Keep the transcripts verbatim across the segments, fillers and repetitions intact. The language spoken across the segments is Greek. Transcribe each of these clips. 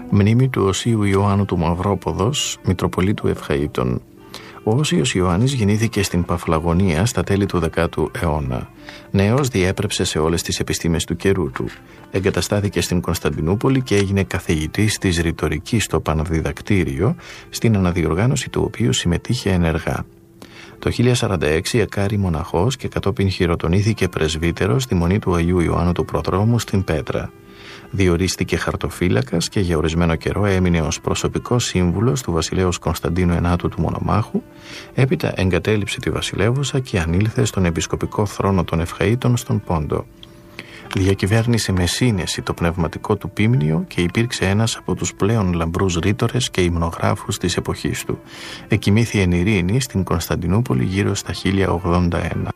Μνήμη του Οσίου Ιωάννου του Μαυρόποδος, Μητροπολίτου Ευχαΐτων. Ο Όσιος Ιωάννης γεννήθηκε στην Παφλαγωνία στα τέλη του δέκατου αιώνα. Νέος διέπρεψε σε όλες τις επιστήμες του καιρού του. Εγκαταστάθηκε στην Κωνσταντινούπολη και έγινε καθηγητής της ρητορικής στο Πανδιδακτήριο, στην αναδιοργάνωση του οποίου συμμετείχε ενεργά. Το χίλια σαράντα έξι εκάρη μοναχός και κατόπιν χειροτονήθηκε πρεσβύτερος στη Μονή του Αγίου Ιωάννου του Προδρόμου στην Πέτρα. Διορίστηκε χαρτοφύλακας και για ορισμένο καιρό έμεινε ως προσωπικός σύμβουλος του βασιλέως Κωνσταντίνου Ενάτου του Μονομάχου. Έπειτα εγκατέλειψε τη βασιλεύουσα και ανήλθε στον επισκοπικό θρόνο των Ευχαΐτων στον Πόντο. Διακυβέρνησε με σύνεση το πνευματικό του ποίμνιο και υπήρξε ένας από τους πλέον λαμπρούς ρήτορες και υμνογράφους της εποχής του. Εκοιμήθη εν ειρήνη στην Κωνσταντινούπολη γύρω στα χίλια ογδόντα ένα.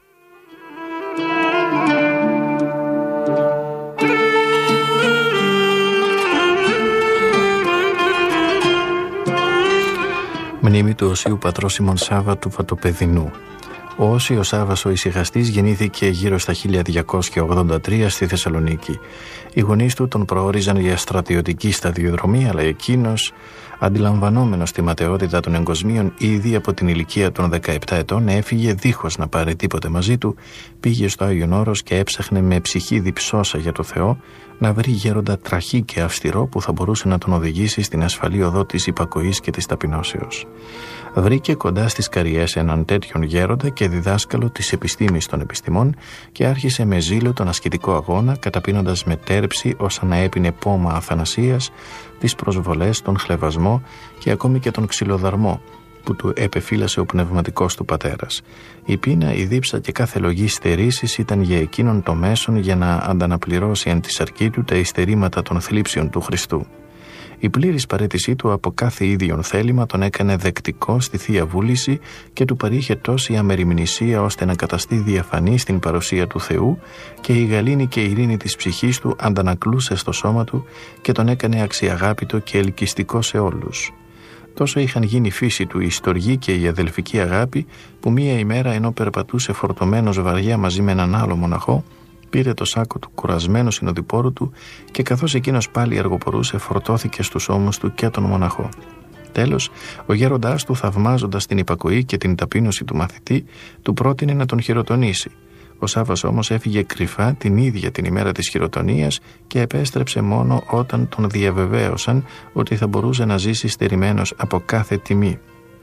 Μνήμη του Οσίου Πατρός Σιμών Σάβα του Βατοπεδινού. Ο Όσιος Σάβας ο Ησυχαστής γεννήθηκε γύρω στα χίλια διακόσια ογδόντα τρία στη Θεσσαλονίκη. Οι γονείς του τον προόριζαν για στρατιωτική σταδιοδρομή, αλλά εκείνος, αντιλαμβανόμενος τη ματαιότητα των εγκοσμίων, ήδη από την ηλικία των δεκαεπτά ετών έφυγε δίχως να πάρει τίποτε μαζί του, πήγε στο Άγιον Όρος και έψαχνε με ψυχή διψώσα για το Θεό να βρει γέροντα τραχή και αυστηρό που θα μπορούσε να τον οδηγήσει στην ασφαλή οδό της υπακοής και της ταπεινώσεως. Βρήκε κοντά στις Καριές έναν τέτοιον γέροντα και διδάσκαλο της επιστήμης των επιστημών και άρχισε με ζήλο τον ασκητικό αγώνα, καταπίνοντας με τέρψη όσα να έπινε πόμα αθανασίας, τις προσβολές, τον χλευασμό και ακόμη και τον ξυλοδαρμό που του επεφύλασε ο πνευματικός του πατέρας. Η πείνα, η δίψα και κάθε λογή στερήσεις ήταν για εκείνον το μέσον για να ανταναπληρώσει εν τη αρκή του τα υστερήματα των θλίψεων του Χριστού. Η πλήρης παραίτησή του από κάθε ίδιον θέλημα τον έκανε δεκτικό στη Θεία Βούληση και του παρήχε τόση αμεριμνησία ώστε να καταστεί διαφανή στην παρουσία του Θεού, και η γαλήνη και η ειρήνη της ψυχής του αντανακλούσε στο σώμα του και τον έκανε αξιαγάπητο και ελκυστικό σε όλους. Τόσο είχαν γίνει η φύση του η στοργή και η αδελφική αγάπη, που μία ημέρα ενώ περπατούσε φορτωμένος βαριά μαζί με έναν άλλο μοναχό, πήρε το σάκο του κουρασμένου συνοδοιπόρου του και καθώς εκείνος πάλι αργοπορούσε φορτώθηκε στους ώμους του και τον μοναχό. Τέλος, ο γέροντάς του, θαυμάζοντας την υπακοή και την ταπείνωση του μαθητή, του πρότεινε να τον χειροτονήσει. Ο Σάββας όμως έφυγε κρυφά την ίδια την ημέρα της χειροτονίας και επέστρεψε μόνο όταν τον διαβεβαίωσαν ότι θα μπορούσε να ζήσει στερημένος από κάθε τιμή.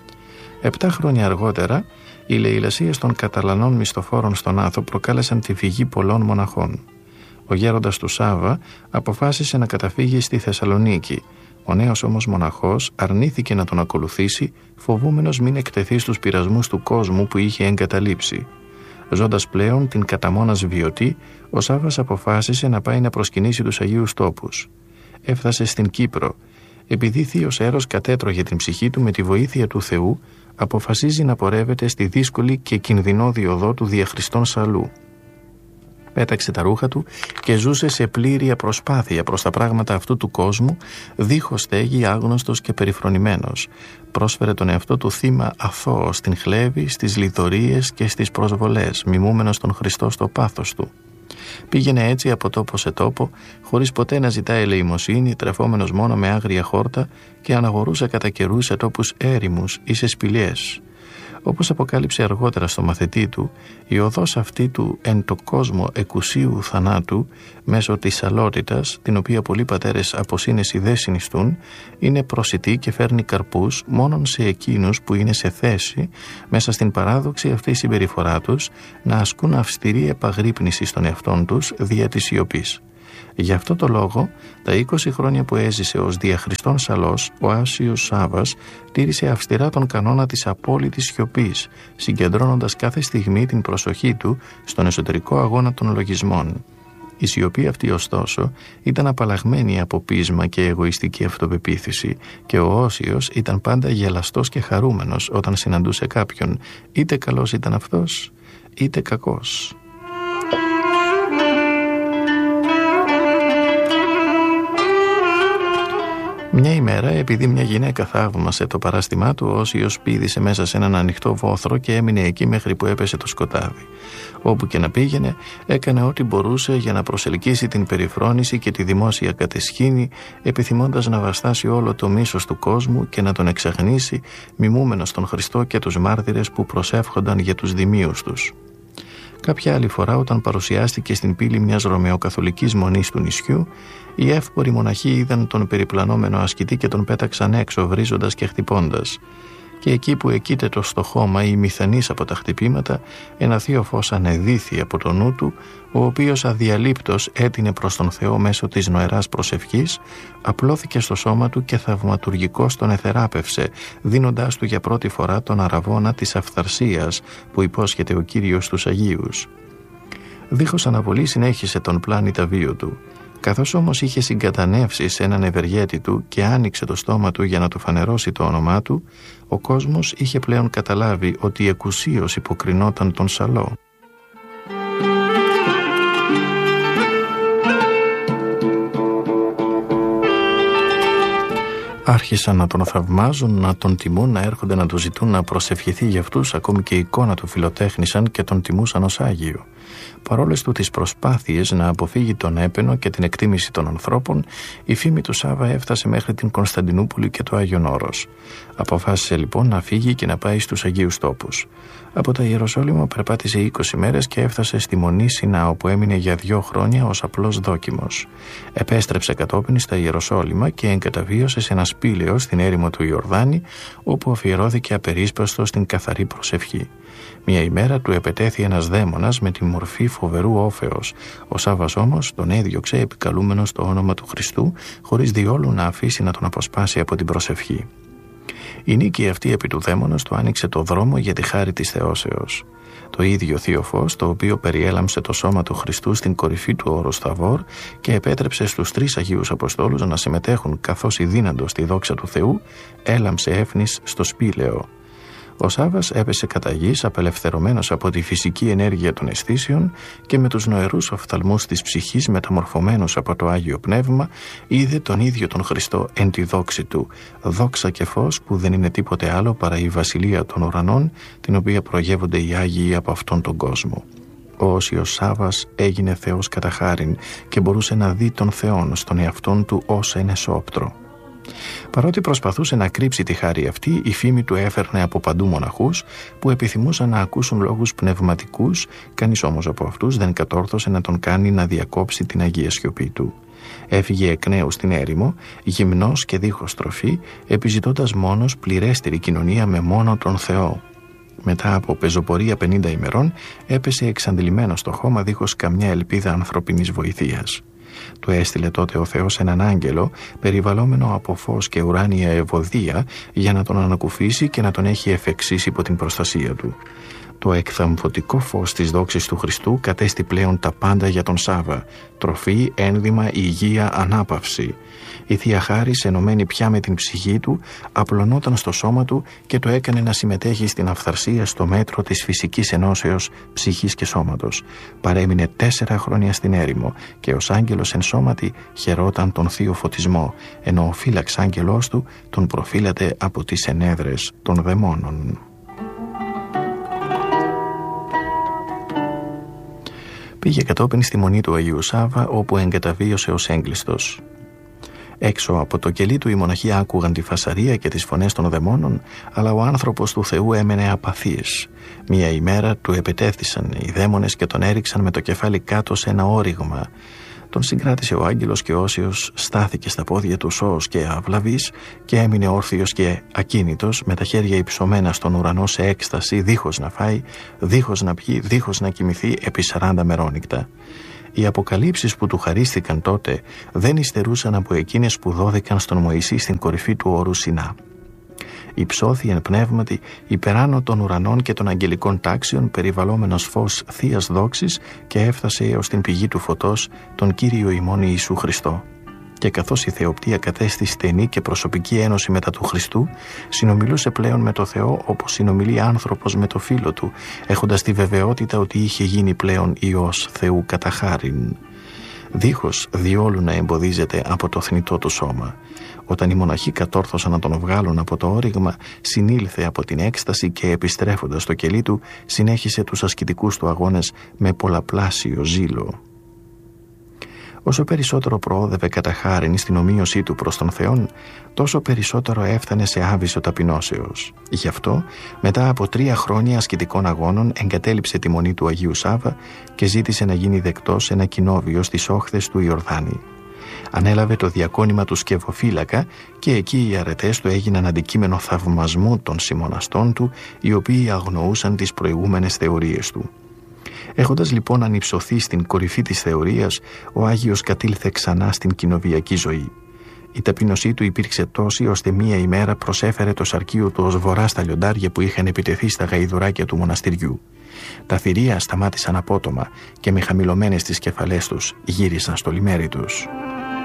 Επτά χρόνια αργότερα, οι λαιλασίες των Καταλανών μισθοφόρων στον Άθο προκάλεσαν τη φυγή πολλών μοναχών. Ο γέροντας του Σάβα αποφάσισε να καταφύγει στη Θεσσαλονίκη. Ο νέος όμως μοναχός αρνήθηκε να τον ακολουθήσει, φοβούμενος μην εκτεθεί στους πειρασμούς του κόσμου που είχε εγκαταλείψει. Ζώντας πλέον την καταμόνας βιωτή, ο Σάββας αποφάσισε να πάει να προσκυνήσει τους Αγίους Τόπους. Έφτασε στην Κύπρο. Επειδή θείος Έρος κατέτρωγε την ψυχή του, με τη βοήθεια του Θεού αποφασίζει να πορεύεται στη δύσκολη και κινδυνώδη οδό του διαχριστών Σαλού. Πέταξε τα ρούχα του και ζούσε σε πλήρη απροσπάθεια προς τα πράγματα αυτού του κόσμου, δίχως στέγη, άγνωστος και περιφρονημένος. Πρόσφερε τον εαυτό του θύμα αθώο στην χλέβη, στις λιδωρίες και στις προσβολές, μιμούμενος τον Χριστό στο πάθος του. Πήγαινε έτσι από τόπο σε τόπο, χωρίς ποτέ να ζητά ελεημοσύνη, τρεφόμενος μόνο με άγρια χόρτα, και αναγορούσε κατά καιρούς σε τόπους έρημους ή σε σπηλιές. Όπως αποκάλυψε αργότερα στο μαθητή του, η οδός αυτή του εν το κόσμο εκουσίου θανάτου, μέσω της αλότητας, την οποία πολλοί πατέρες από σύνεση δεν συνιστούν, είναι προσιτή και φέρνει καρπούς μόνον σε εκείνους που είναι σε θέση, μέσα στην παράδοξη αυτή συμπεριφορά τους, να ασκούν αυστηρή επαγρύπνηση στον εαυτόν τους δια της σιωπής. Γι' αυτό το λόγο, τα είκοσι χρόνια που έζησε ως διαχριστών Σαλός, ο Άσιος Σάββας τήρησε αυστηρά τον κανόνα της απόλυτης σιωπής, συγκεντρώνοντας κάθε στιγμή την προσοχή του στον εσωτερικό αγώνα των λογισμών. Η σιωπή αυτή, ωστόσο, ήταν απαλλαγμένη από πείσμα και εγωιστική αυτοπεποίθηση, και ο Όσιος ήταν πάντα γελαστός και χαρούμενος όταν συναντούσε κάποιον, είτε καλός ήταν αυτός, είτε κακός. Μια ημέρα, επειδή μια γυναίκα θαύμασε το παράστημά του, ο Όσιος πήδησε μέσα σε έναν ανοιχτό βόθρο και έμεινε εκεί μέχρι που έπεσε το σκοτάδι. Όπου και να πήγαινε, έκανε ό,τι μπορούσε για να προσελκύσει την περιφρόνηση και τη δημόσια κατεσχήνη, επιθυμώντας να βαστάσει όλο το μίσος του κόσμου και να τον εξαγνίσει, μιμούμενος τον Χριστό και τους μάρτυρες που προσεύχονταν για τους δημίους τους. Κάποια άλλη φορά, όταν παρουσιάστηκε στην πύλη μιας ρωμαιοκαθολικής μονής του νησιού, οι εύποροι μοναχοί είδαν τον περιπλανόμενο ασκητή και τον πέταξαν έξω, βρίζοντας και χτυπώντας. Και εκεί που εκείτετο στο χώμα ή μηθανής από τα χτυπήματα, ένα θείο φως ανεδύθη από το νου του, ο οποίος αδιαλείπτος έτεινε προς τον Θεό μέσω της νοεράς προσευχής, απλώθηκε στο σώμα του και θαυματουργικός τον εθεράπευσε, δίνοντάς του για πρώτη φορά τον αραβώνα της αυθαρσίας που υπόσχεται ο Κύριος στους Αγίους. Δίχως αναβολή συνέχισε τον πλάνητα βίο του. Καθώς όμως είχε συγκατανεύσει σε έναν ευεργέτη του και άνοιξε το στόμα του για να του φανερώσει το όνομά του, ο κόσμος είχε πλέον καταλάβει ότι εκουσίως υποκρινόταν τον Σαλό. Άρχισαν να τον θαυμάζουν, να τον τιμούν, να έρχονται να του ζητούν να προσευχηθεί για αυτούς, ακόμη και εικόνα του φιλοτέχνησαν και τον τιμούσαν ως Άγιο. Παρόλες του τις προσπάθειες να αποφύγει τον έπαινο και την εκτίμηση των ανθρώπων, η φήμη του Σάβα έφτασε μέχρι την Κωνσταντινούπολη και το Άγιον Όρος. Αποφάσισε λοιπόν να φύγει και να πάει στους Αγίους Τόπους. Από το Ιεροσόλυμο περπάτησε είκοσι μέρες και έφτασε στη Μονή Σινά, όπου έμεινε για δύο χρόνια ως απλός δόκιμος. Επέστρεψε κατόπιν στα Ιεροσόλυμα και εγκαταβίωσε σε ένα σπήλαιο στην έρημο του Ιορδάνη, όπου αφιερώθηκε απερίσπαστο στην καθαρή προσευχή. Μια ημέρα του επετέθη ένας δαίμονας με τη μορφή φοβερού όφεως. Ο Σάββας όμως τον έδιωξε επικαλούμενος το όνομα του Χριστού, χωρίς διόλου να αφήσει να τον αποσπάσει από την προσευχή. Η νίκη αυτή επί του δαίμονος του άνοιξε το δρόμο για τη χάρη της θεώσεως. Το ίδιο θείο φως, το οποίο περιέλαμψε το σώμα του Χριστού στην κορυφή του όρους Θαβόρ και επέτρεψε στους τρεις Αγίους Αποστόλους να συμμετέχουν καθώς ηδίναντος στη δόξα του Θεού, έλαμψε έφνης στο σπήλαιο. Ο Σάββας έπεσε κατά γης, απελευθερωμένος από τη φυσική ενέργεια των αισθήσεων και με τους νοερούς οφθαλμούς της ψυχής μεταμορφωμένος από το Άγιο Πνεύμα, είδε τον ίδιο τον Χριστό εν τη δόξη του, δόξα και φως που δεν είναι τίποτε άλλο παρά η βασιλεία των ουρανών, την οποία προγεύονται οι Άγιοι από αυτόν τον κόσμο. Ο Όσιος Σάββας έγινε Θεός κατά χάριν και μπορούσε να δει τον Θεόν στον εαυτόν του ως εν εσώπτρο. Παρότι προσπαθούσε να κρύψει τη χάρη αυτή, η φήμη του έφερνε από παντού μοναχούς που επιθυμούσαν να ακούσουν λόγους πνευματικούς, κανείς όμως από αυτούς δεν κατόρθωσε να τον κάνει να διακόψει την Αγία Σιωπή του. Έφυγε εκ νέου στην έρημο, γυμνός και δίχως τροφή, επιζητώντας μόνος πληρέστερη κοινωνία με μόνο τον Θεό. Μετά από πεζοπορία πενήντα ημερών, έπεσε εξαντλημένος στο χώμα δίχως καμιά ελπίδα ανθρωπινής βοηθείας. Του έστειλε τότε ο Θεός έναν άγγελο περιβαλλόμενο από φως και ουράνια ευωδία για να τον ανακουφίσει και να τον έχει εφεξίσει υπό την προστασία του. Το εκθαμφωτικό φως της δόξης του Χριστού κατέστη πλέον τα πάντα για τον Σάββα: τροφή, ένδυμα, υγεία, ανάπαυση. Η Θεία Χάρις, ενωμένη πια με την ψυχή του, απλωνόταν στο σώμα του και το έκανε να συμμετέχει στην αυθαρσία στο μέτρο της φυσικής ενώσεως ψυχής και σώματος. Παρέμεινε τέσσερα χρόνια στην έρημο και ως άγγελος εν σώματι χαιρόταν τον θείο φωτισμό, ενώ ο φύλαξ άγγελός του τον προφύλατε από τις ενέδρες των δαιμόνων. Πήγε κατόπιν στη μονή του Αγίου Σάββα, όπου εγκαταβίωσε ως έγκλειστος. Έξω από το κελί του οι μοναχοί άκουγαν τη φασαρία και τις φωνές των δαιμόνων, αλλά ο άνθρωπος του Θεού έμενε απαθής. Μία ημέρα του επετέθησαν οι δαίμονες και τον έριξαν με το κεφάλι κάτω σε ένα όριγμα. Τον συγκράτησε ο άγγελος και όσιος στάθηκε στα πόδια του σώος και αυλαβής και έμεινε όρθιος και ακίνητος, με τα χέρια υψωμένα στον ουρανό σε έκσταση, δίχως να φάει, δίχως να πιει, δίχως να κοιμηθεί επί σαράντα μερόνυχτα. Οι αποκαλύψεις που του χαρίστηκαν τότε δεν υστερούσαν από εκείνες που δόθηκαν στον Μωυσή στην κορυφή του όρου Σινά. Υψώθη εν πνεύματι υπεράνω των ουρανών και των αγγελικών τάξεων, περιβαλλόμενος φως θείας δόξης, και έφτασε έως την πηγή του φωτός, τον Κύριο ημών Ιησού Χριστό. Και καθώς η θεοπτία κατέστη στενή και προσωπική ένωση μετά του Χριστού, συνομιλούσε πλέον με το Θεό όπως συνομιλεί άνθρωπος με το φίλο του, έχοντας τη βεβαιότητα ότι είχε γίνει πλέον Υιός Θεού κατά χάριν. δίχως διόλου να εμποδίζεται από το θνητό του σώμα. Όταν οι μοναχοί κατόρθωσαν να τον βγάλουν από το όριγμα, συνήλθε από την έκσταση και επιστρέφοντας στο κελί του, συνέχισε τους ασκητικούς του αγώνες με πολλαπλάσιο ζήλο. Όσο περισσότερο προόδευε κατά χάριν στην ομοίωσή του προς τον Θεόν, τόσο περισσότερο έφτανε σε άβυσσο ταπεινώσεως. Γι' αυτό, μετά από τρία χρόνια ασκητικών αγώνων, εγκατέλειψε τη μονή του Αγίου Σάβα και ζήτησε να γίνει δεκτός σε ένα κοινόβιο στις όχθες του Ιορδάνη. Ανέλαβε το διακόνημα του σκευοφύλακα και εκεί οι αρετές του έγιναν αντικείμενο θαυμασμού των συμμοναστών του, οι οποίοι αγνοούσαν τις προηγούμενες θεωρίες του. Έχοντας λοιπόν ανυψωθεί στην κορυφή της θεωρίας, ο Άγιος κατήλθε ξανά στην κοινοβιακή ζωή. Η ταπείνωσή του υπήρξε τόση, ώστε μία ημέρα προσέφερε το σαρκείο του ως βορρά στα λιοντάρια που είχαν επιτεθεί στα γαϊδουράκια του μοναστηριού. Τα θηρία σταμάτησαν απότομα και με χαμηλωμένες τις κεφαλές τους γύρισαν στο λιμέρι τους.